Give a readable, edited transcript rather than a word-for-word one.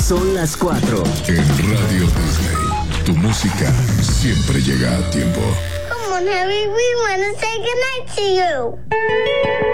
Son las 4. En Radio Disney, tu música siempre llega a tiempo. Come on, Harry, we want to say goodnight to you.